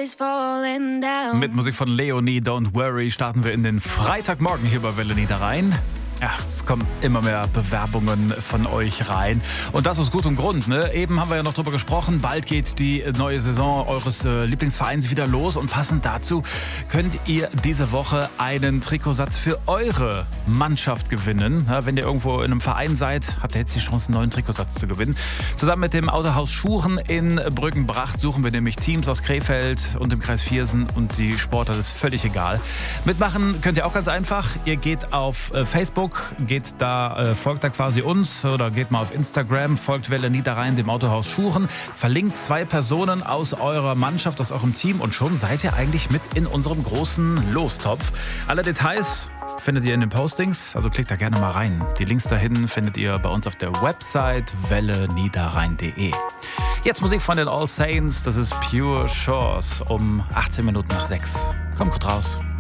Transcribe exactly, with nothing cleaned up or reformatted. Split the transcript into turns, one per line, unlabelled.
is falling down.
Mit Musik von Leonie, Don't Worry, starten wir in den Freitagmorgen hier bei Welle Niederrhein. Ja, es kommen immer mehr Bewerbungen von euch rein. Und das aus gutem Grund, ne? Eben haben wir ja noch drüber gesprochen, bald geht die neue Saison eures äh, Lieblingsvereins wieder los. Und passend dazu könnt ihr diese Woche einen Trikotsatz für eure Mannschaft gewinnen. Ja, wenn ihr irgendwo in einem Verein seid, habt ihr jetzt die Chance, einen neuen Trikotsatz zu gewinnen. Zusammen mit dem Autohaus Schuchen in Brückenbracht suchen wir nämlich Teams aus Krefeld und dem Kreis Viersen. Und die Sportart ist völlig egal. Mitmachen könnt ihr auch ganz einfach. Ihr geht auf äh, Facebook. Geht da, äh, folgt da quasi uns oder geht mal auf Instagram, folgt Welle Niederrhein, dem Autohaus Schuchen, verlinkt zwei Personen aus eurer Mannschaft, aus eurem Team und schon seid ihr eigentlich mit in unserem großen Lostopf. Alle Details findet ihr in den Postings, also klickt da gerne mal rein. Die Links dahin findet ihr bei uns auf der Website welle niederrhein punkt de. Jetzt Musik von den All Saints, das ist Pure Shores um achtzehn Minuten nach sechs. Kommt gut raus.